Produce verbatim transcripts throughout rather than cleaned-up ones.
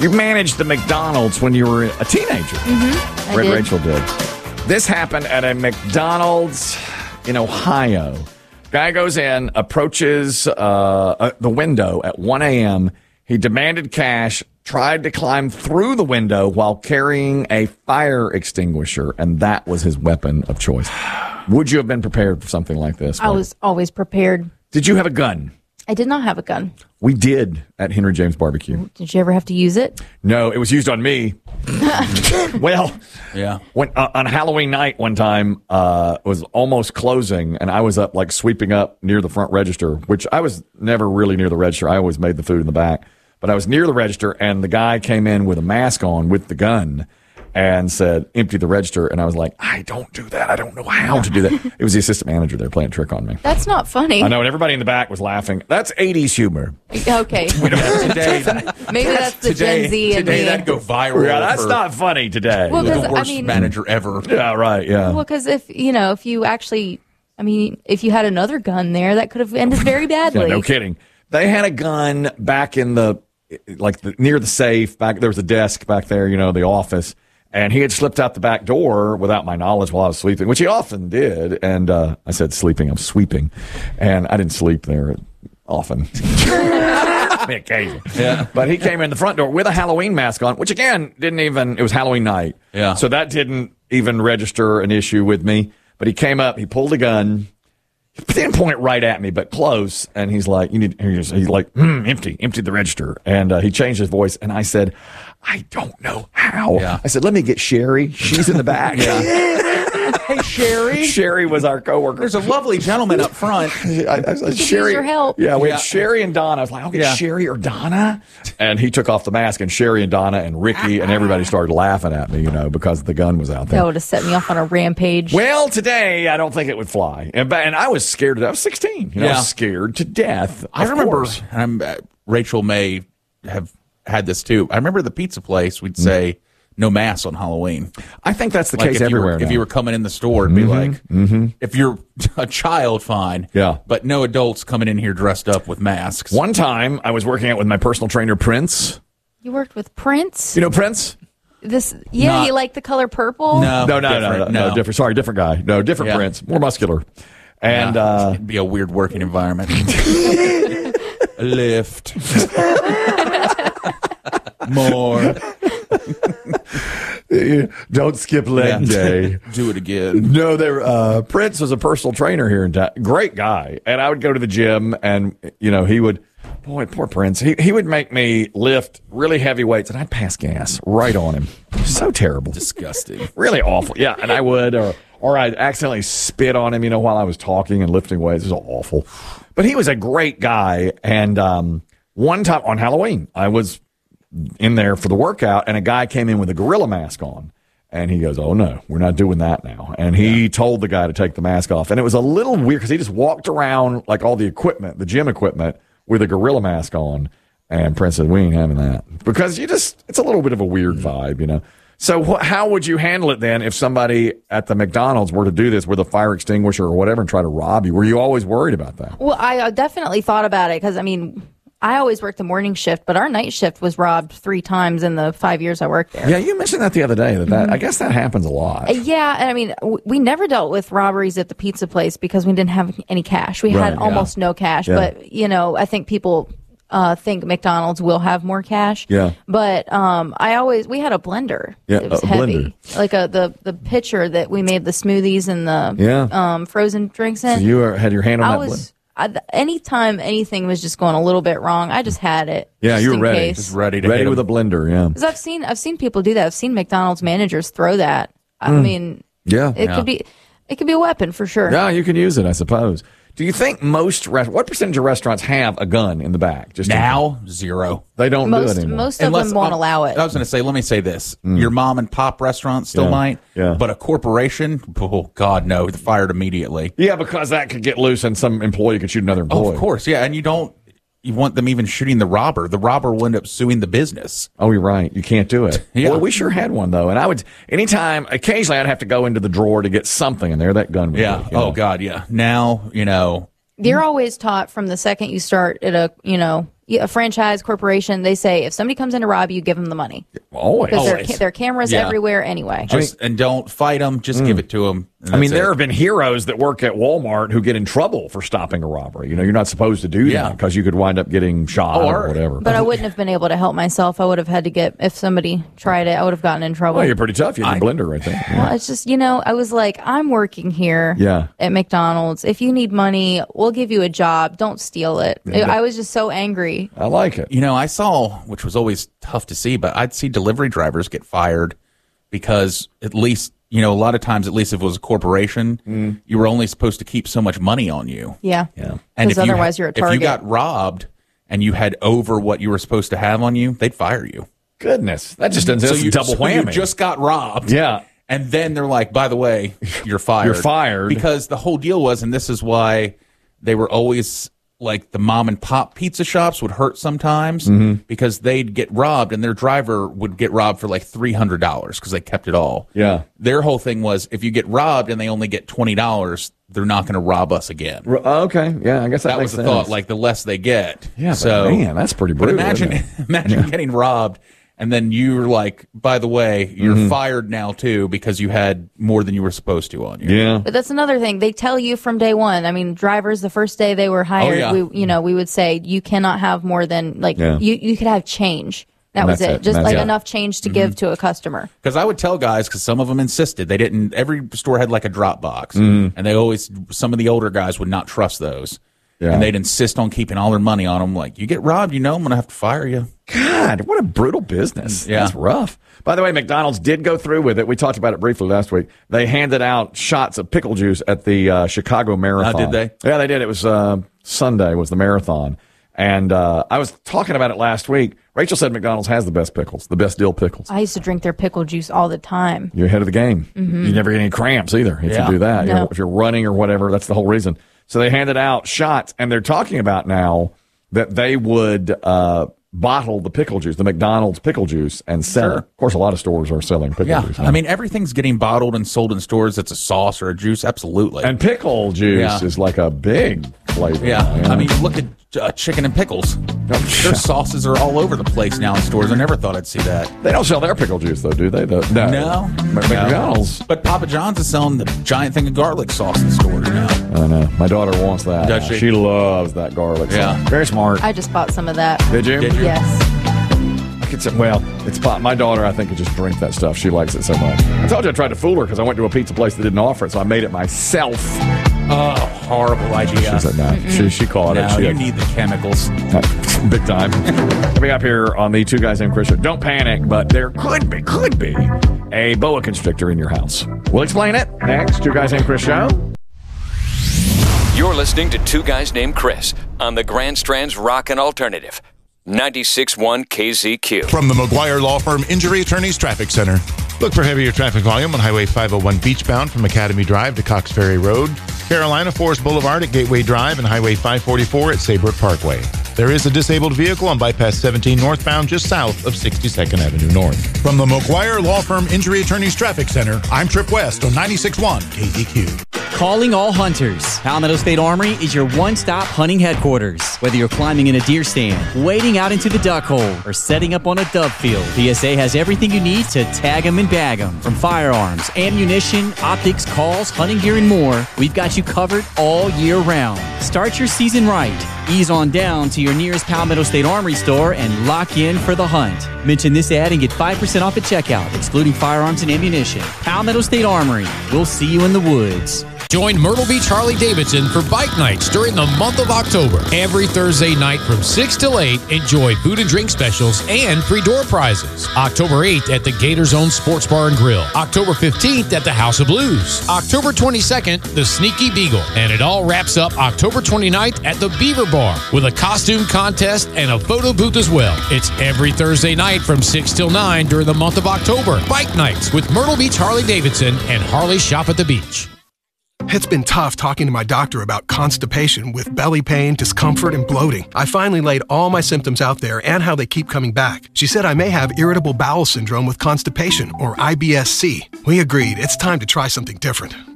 You managed the McDonald's when you were a teenager. Mm-hmm. I Red did. Rachel did. This happened at a McDonald's in Ohio. Guy goes in, approaches uh, uh, the window at one a.m. He demanded cash, tried to climb through the window while carrying a fire extinguisher, and that was his weapon of choice. Would you have been prepared for something like this? I was always prepared. Did you have a gun? I did not have a gun. We did at Henry James Barbecue. Did you ever have to use it? No, it was used on me. Well, yeah. When uh, on Halloween night one time, uh, it was almost closing, and I was up like sweeping up near the front register, which I was never really near the register. I always made the food in the back, but I was near the register, and the guy came in with a mask on with the gun and said, "Empty the register." And I was like, "I don't do that. I don't know how to do that." It was the assistant manager there playing a trick on me. That's not funny. I know, and everybody in the back was laughing. That's eighties humor. Okay. today, Maybe that's the today, Gen Z in today me. that'd go viral. Yeah, that's for not funny today. Well, the 'cause, I worst mean- manager ever. Yeah, right. Yeah. Well, because if, you know, if you actually, I mean, if you had another gun there, that could have ended very badly. Yeah, no kidding. They had a gun back in the, like, the, near the safe. Back there was a desk back there, you know, the office. And he had slipped out the back door without my knowledge while I was sleeping, which he often did. And uh, I said sleeping, I'm sweeping. And I didn't sleep there often. I mean, occasionally. Yeah. But he came in the front door with a Halloween mask on, which again, didn't even, it was Halloween night. Yeah. So that didn't even register an issue with me. But he came up, he pulled a gun. He didn't point right at me, but close. And he's like, "You need." He's, he's like, mm, "Empty, empty the register." And uh, he changed his voice, and I said, "I don't know how." Yeah. I said, "Let me get Sherry. She's in the back." Hey, Sherry. Sherry was our coworker. There's a lovely gentleman up front. I, I was like, use Sherry, your help. Yeah, we Yeah. had Sherry and Donna. I was like, "I'll get Yeah. Sherry or Donna." And he took off the mask, and Sherry and Donna and Ricky and everybody started laughing at me, you know, because the gun was out there. That would have set me off on a rampage. Well, today I don't think it would fly, and, but- and I was scared. I was sixteen. You know, I Yeah. was scared to death. I of remember, course. I'm, uh, Rachel may have had this too. I remember the pizza place, we'd say, no mask on Halloween. I think that's the Like case if you, everywhere. were, if now. you were coming in the store, it'd be like, if you're a child, fine. Yeah. But no adults coming in here dressed up with masks. One time, I was working out with my personal trainer, Prince. You worked with Prince? You know Prince? This, yeah, Not- you like the color purple? No, No, no, no, no, different. no, different. Sorry, different guy. No, different Yeah. Prince. More muscular. And Yeah. uh, It'd be a weird working environment. Lift. More. don't skip leg Yeah. day. Do it again. No, there. Uh, Prince was a personal trainer here in town. Great guy, and I would go to the gym, and you know he would. Boy, poor Prince. He he would make me lift really heavy weights, and I'd pass gas right on him. So terrible, Disgusting. really awful. Yeah, and I would, or or I'd accidentally spit on him, you know, while I was talking and lifting weights. It was awful. But he was a great guy, and um, one time on Halloween, I was in there for the workout, and a guy came in with a gorilla mask on. And he goes, "Oh, no, we're not doing that now." And he yeah. told the guy to take the mask off. And it was a little weird because he just walked around like all the equipment, the gym equipment, with a gorilla mask on. And Prince said, "We ain't having that." Because you just, it's a little bit of a weird vibe, you know. So wh- how would you handle it then if somebody at the McDonald's were to do this with a fire extinguisher or whatever and try to rob you? Were you always worried about that? Well, I uh, definitely thought about it because, I mean, I always worked the morning shift, but our night shift was robbed three times in the five years I worked there. Yeah, you mentioned that the other day. That, that I guess that happens a lot. Uh, Yeah, and I mean, w- we never dealt with robberies at the pizza place because we didn't have any cash. We Right, had yeah. almost no cash, Yeah. but, you know, I think people uh, think McDonald's will have more cash. Yeah. But um, I always, we had a blender. Yeah, It was a heavy. Like a, the, the pitcher that we made the smoothies and the Yeah. um, frozen drinks in. So you were, had your hand on I that was... blend. I, anytime anything was just going a little bit wrong, I just had it. Yeah, just you were in ready. case. Just ready to Ready hit with a 'em. blender, yeah. Because I've seen I've seen people do that. I've seen McDonald's managers throw that. I mean, Yeah. it Yeah. could be it could be a weapon for sure. Yeah, you can use it, I suppose. Do you think most rest- what percentage of restaurants have a gun in the back? Just in- Now, zero. they don't most do it anymore. most of them won't um, allow it. I was going to say, let me say this. Your mom and pop restaurant still Yeah, might, yeah. but a corporation, oh, God, no, they're fired immediately. Yeah, because that could get loose and some employee could shoot another Oh, employee. of course, yeah, and you don't, you want them even shooting the robber. The robber will end up suing the business. Oh, you're right. You can't do it. Yeah. Well, we sure had one, though. And I would, anytime, occasionally I'd have to go into the drawer to get something in there. That gun would Yeah. be, you know. Oh, God, yeah. Now, you know, You're always taught from the second you start at a you know a franchise corporation, they say if somebody comes in to rob you, give them the money. Always. Because there, Always. are, there are cameras Yeah. everywhere anyway. Just, and don't fight them. Just give it to them. I mean, there have been heroes that work at Walmart who get in trouble for stopping a robbery. You know, you're not supposed to do Yeah. that because you could wind up getting shot Oh, or or- whatever. But I wouldn't have been able to help myself. I would have had to get, if somebody tried it, I would have gotten in trouble. Well, you're pretty tough. You had the blender right there. Yeah. Well, it's just, you know, I was like, I'm working here Yeah. at McDonald's. If you need money, we'll give you a job. Don't steal it. I was just so angry. I like it. You know, I saw, which was always tough to see, but I'd see delivery drivers get fired because at least, you know, a lot of times, at least if it was a corporation, Mm. you were only supposed to keep so much money on you. Yeah. Yeah. And Because if you, otherwise you're a if you target. got robbed and you had over what you were supposed to have on you, they'd fire you. Goodness. That just doesn't So that's you, a double so whammy. you just got robbed. Yeah. And then they're like, by the way, you're fired. You're fired. Because the whole deal was, and this is why they were always like the mom and pop pizza shops would hurt sometimes Mm-hmm. because they'd get robbed and their driver would get robbed for like three hundred dollars because they kept it all. Yeah. Their whole thing was if you get robbed and they only get twenty dollars, they're not going to rob us again. R- Okay. Yeah, I guess that, That makes was the sense. thought, like the less they get. Yeah, but so, man, that's pretty But brutal, imagine, isn't it? imagine getting robbed, and then you're like, by the way, you're Mm-hmm. fired now too because you had more than you were supposed to on you. Yeah. But that's another thing. They tell you from day one. I mean, drivers, the first day they were hired, yeah. we, you know, we would say you cannot have more than, like, Yeah. you, you could have change. That And was that's it. it. Just That's like it. enough change to give to a customer. Because I would tell guys, because some of them insisted they didn't. Every store had like a drop box, Mm-hmm. and they always. Some of the older guys would not trust those, Yeah. and they'd insist on keeping all their money on them. Like, you get robbed, you know, I'm going to have to fire you. God, what a brutal business. Yeah. That's rough. By the way, McDonald's did go through with it. We talked about it briefly last week. They handed out shots of pickle juice at the uh, Chicago Marathon. did they? Yeah, they did. It was uh, Sunday was the marathon. And uh, I was talking about it last week. Rachel said McDonald's has the best pickles, the best dill pickles. I used to drink their pickle juice all the time. You're ahead of the game. You never get any cramps either if Yeah. you do that. You No. know, if you're running or whatever, that's the whole reason. So they handed out shots, and they're talking about now that they would uh, bottle the pickle juice, the McDonald's pickle juice, and sell it. Of course, a lot of stores are selling pickle Yeah, juice. I mean, everything's getting bottled and sold in stores. That's a sauce or a juice, absolutely. and pickle juice Yeah. is like a big flavor. yeah, now, I mean, look at uh, chicken and pickles. Their sauces are all over the place now in stores. I never thought I'd see that. they don't sell their pickle juice though, do they? The, no, No, McDonald's. But Papa John's is selling the giant thing of garlic sauce in stores now. I know. My daughter wants that. Does she? She loves that garlic. Yeah. sauce. Very smart. I just bought some of that. Did you? Did you? Yes. I could say, well, it's fine. My daughter, I think, could just drink that stuff. She likes it so much. I told you I tried to fool her because I went to a pizza place that didn't offer it, so I made it myself. Oh, horrible idea. She said no. She, she caught No, it. She you had- need the chemicals. big time. Coming up here on the Two Guys Named Chris show. Don't panic, but there could be, could be a boa constrictor in your house. We'll explain it next. Two Guys Named Chris show. You're listening to Two Guys Named Chris on the Grand Strand's Rockin' Alternative. ninety-six point one K Z Q. From the McGuire Law Firm Injury Attorneys Traffic Center. Look for heavier traffic volume on Highway five oh one beachbound from Academy Drive to Cox Ferry Road, Carolina Forest Boulevard at Gateway Drive, and Highway five forty-four at Saybrook Parkway. There is a disabled vehicle on Bypass seventeen northbound just south of sixty-second Avenue North. From the McGuire Law Firm Injury Attorneys Traffic Center, I'm Trip West on ninety-six point one K Z Q. Calling all hunters. Palmetto State Armory is your one-stop hunting headquarters. Whether you're climbing in a deer stand, wading out into the duck hole, or setting up on a dove field, P S A has everything you need to tag 'em and bag 'em. From firearms, ammunition, optics, calls, hunting gear, and more, we've got you covered all year round. Start your season right. Ease on down to your nearest Palmetto State Armory store and lock in for the hunt. Mention this ad and get five percent off at checkout, excluding firearms and ammunition. Palmetto State Armory. We'll see you in the woods. Join Myrtle Beach Harley Davidson for bike nights during the month of October. Every Thursday night from six till eight, enjoy food and drink specials and free door prizes. October eighth at the Gator Zone Sports Bar and Grill. October fifteenth at the House of Blues. October twenty-second, the Sneaky Beagle. And it all wraps up October twenty-ninth at the Beaver Bar with a costume contest and a photo booth as well. It's every Thursday night from six till nine during the month of October. Bike nights with Myrtle Beach Harley Davidson and Harley Shop at the Beach. It's been tough talking to my doctor about constipation with belly pain, discomfort, and bloating. I finally laid all my symptoms out there and how they keep coming back. She said I may have irritable bowel syndrome with constipation, or I B S C. We agreed it's time to try something different.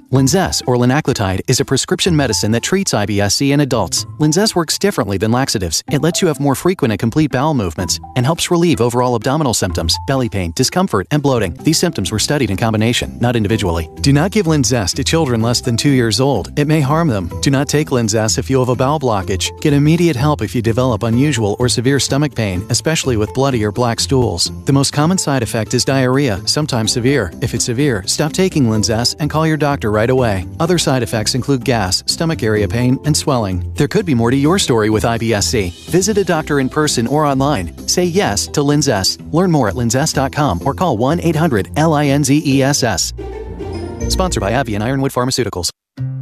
Linzess, or linaclotide, is a prescription medicine that treats I B S C in adults. Linzess works differently than laxatives. It lets you have more frequent and complete bowel movements and helps relieve overall abdominal symptoms, belly pain, discomfort, and bloating. These symptoms were studied in combination, not individually. Do not give Linzess to children less than two years old. It may harm them. Do not take Linzess if you have a bowel blockage. Get immediate help if you develop unusual or severe stomach pain, especially with bloody or black stools. The most common side effect is diarrhea, sometimes severe. If it's severe, stop taking Linzess and call your doctor right away. Other side effects include gas, stomach area pain, and swelling. There could be more to your story with I B S C. Visit a doctor in person or online. Say yes to Linzess. Learn more at linzess dot com or call one eight hundred L I N Z E S S. Sponsored by AbbVie and Ironwood Pharmaceuticals.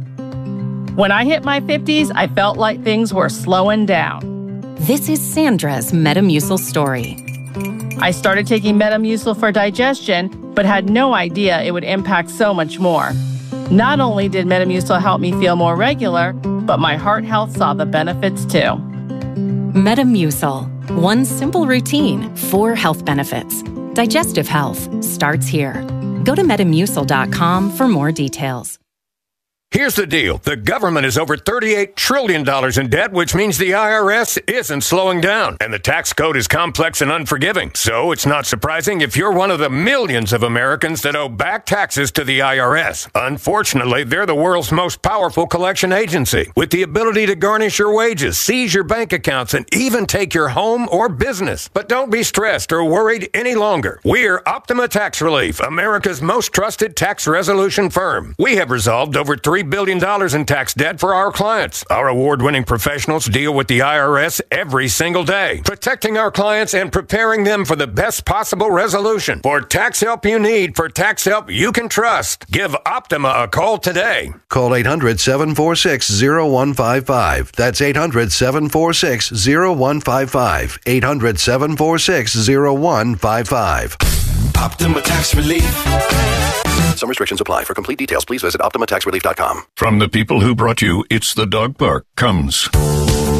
When I hit my fifties, I felt like things were slowing down. This is Sandra's Metamucil story. I started taking Metamucil for digestion, but had no idea it would impact so much more. Not only did Metamucil help me feel more regular, but my heart health saw the benefits too. Metamucil. One simple routine, four health benefits. Digestive health starts here. Go to metamucil dot com for more details. Here's the deal. The government is over thirty-eight trillion dollars in debt, which means the I R S isn't slowing down. And the tax code is complex and unforgiving. So it's not surprising if you're one of the millions of Americans that owe back taxes to the I R S. Unfortunately, they're the world's most powerful collection agency, with the ability to garnish your wages, seize your bank accounts, and even take your home or business. But don't be stressed or worried any longer. We're Optima Tax Relief, America's most trusted tax resolution firm. We have resolved over three billion dollars in tax debt for our clients. Our award-winning professionals deal with the I R S every single day, protecting our clients and preparing them for the best possible resolution. For tax help you need, for tax help you can trust, give Optima a call today. Call eight hundred, seven four six, zero one five five. That's eight hundred, seven four six, zero one five five. eight hundred, seven four six, zero one five five. Optima Tax Relief. Some restrictions apply. For complete details, please visit optima tax relief dot com. From the people who brought you It's the Dog Park comes